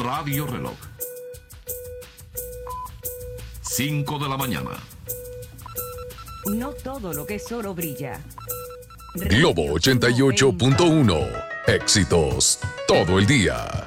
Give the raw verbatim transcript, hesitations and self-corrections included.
Radio Reloj. cinco de la mañana. No todo lo que es oro brilla. Globo ochenta y ocho punto uno. Éxitos todo el día.